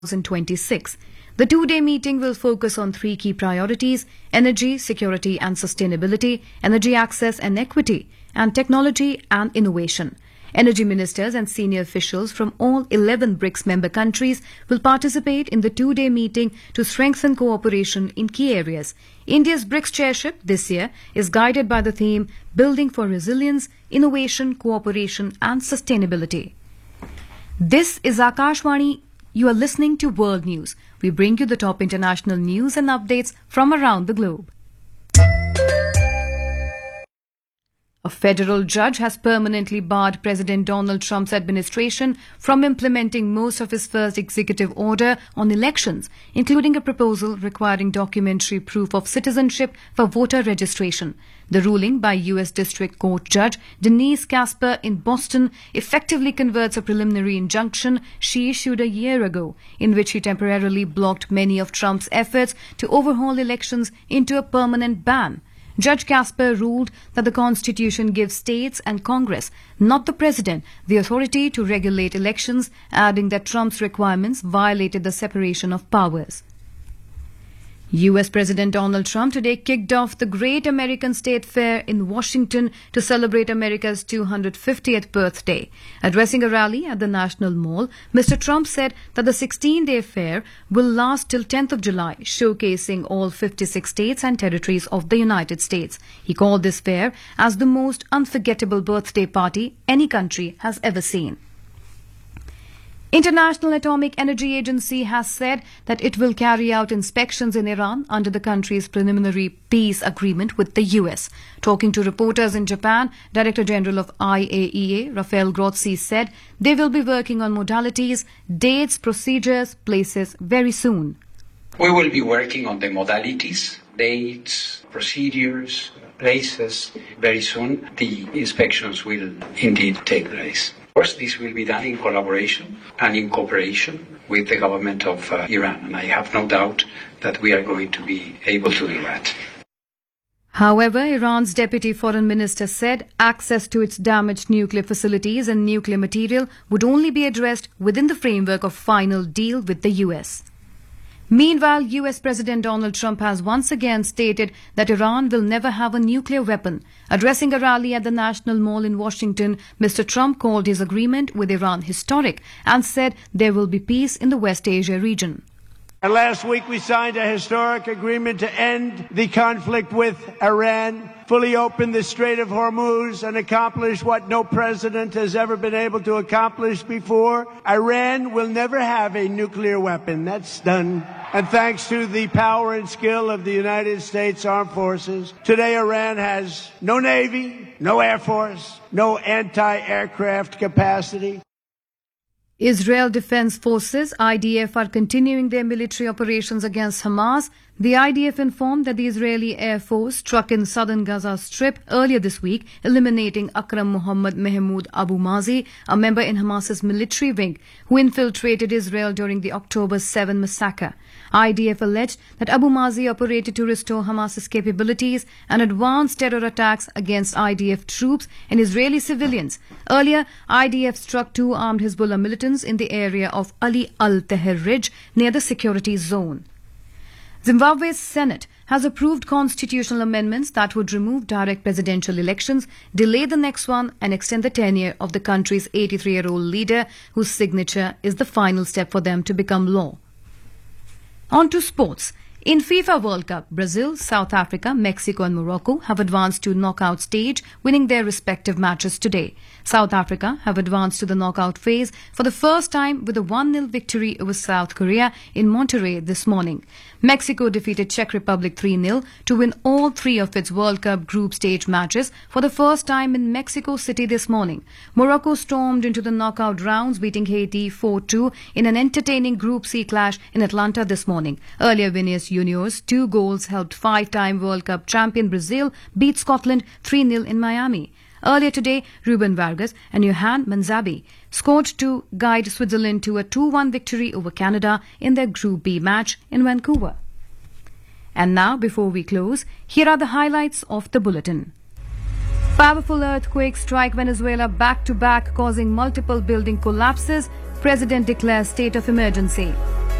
2026. The two-day meeting will focus on three key priorities: energy, security and sustainability, energy access and equity, and technology and innovation. Energy ministers and senior officials from all 11 BRICS member countries will participate in the two-day meeting to strengthen cooperation in key areas. India's BRICS chairship this year is guided by the theme Building for Resilience, Innovation, Cooperation and Sustainability. This is Akashvani. You are listening to World News. We bring you the top international news and updates from around the globe. A federal judge has permanently barred President Donald Trump's administration from implementing most of his first executive order on elections, including a proposal requiring documentary proof of citizenship for voter registration. The ruling by U.S. District Court Judge Denise Casper in Boston effectively converts a preliminary injunction she issued a year ago, in which she temporarily blocked many of Trump's efforts to overhaul elections, into a permanent ban. Judge Casper ruled that the Constitution gives states and Congress, not the President, the authority to regulate elections, adding that Trump's requirements violated the separation of powers. U.S. President Donald Trump today kicked off the Great American State Fair in Washington to celebrate America's 250th birthday. Addressing a rally at the National Mall, Mr. Trump said that the 16-day fair will last till 10th of July, showcasing all 56 states and territories of the United States. He called this fair as the most unforgettable birthday party any country has ever seen. International Atomic Energy Agency has said that it will carry out inspections in Iran under the country's preliminary peace agreement with the US. Talking to reporters in Japan, Director General of IAEA, Rafael Grossi, said they will be working on modalities, dates, procedures, places very soon. We will be working on the modalities, dates, procedures, places very soon. The inspections will indeed take place. Of course, this will be done in collaboration and in cooperation with the government of Iran, and I have no doubt that we are going to be able to do that. However, Iran's deputy foreign minister said access to its damaged nuclear facilities and nuclear material would only be addressed within the framework of final deal with the US. Meanwhile, US President Donald Trump has once again stated that Iran will never have a nuclear weapon. Addressing a rally at the National Mall in Washington, Mr. Trump called his agreement with Iran historic and said there will be peace in the West Asia region. And last week we signed a historic agreement to end the conflict with Iran, fully open the Strait of Hormuz, and accomplish what no president has ever been able to accomplish before. Iran will never have a nuclear weapon. That's done. And thanks to the power and skill of the United States Armed Forces, today Iran has no Navy, no Air Force, no anti-aircraft capacity. Israel Defense Forces, IDF, are continuing their military operations against Hamas. The IDF informed that the Israeli Air Force struck in southern Gaza Strip earlier this week, eliminating Akram Mohammed Mahmoud Abu Mazi, a member in Hamas's military wing, who infiltrated Israel during the October 7 massacre. IDF alleged that Abu Mazi operated to restore Hamas's capabilities and advanced terror attacks against IDF troops and Israeli civilians. Earlier, IDF struck two armed Hezbollah militants in the area of Ali al-Tahrir Ridge near the security zone. Zimbabwe's Senate has approved constitutional amendments that would remove direct presidential elections, delay the next one, and extend the tenure of the country's 83-year-old leader, whose signature is the final step for them to become law. On to sports. In FIFA World Cup, Brazil, South Africa, Mexico and Morocco have advanced to knockout stage, winning their respective matches today. South Africa have advanced to the knockout phase for the first time with a 1-0 victory over South Korea in Monterrey this morning. Mexico defeated Czech Republic 3-0 to win all three of its World Cup group stage matches for the first time in Mexico City this morning. Morocco stormed into the knockout rounds, beating Haiti 4-2 in an entertaining Group C clash in Atlanta this morning. Earlier, Vinicius Junior's 2 goals helped 5-time World Cup champion Brazil beat Scotland 3-0 in Miami. Earlier today, Ruben Vargas and Johan Manzabi scored to guide Switzerland to a 2-1 victory over Canada in their Group B match in Vancouver. And now, before we close, here are the highlights of the bulletin. Powerful earthquakes strike Venezuela back-to-back, causing multiple building collapses. President declares state of emergency.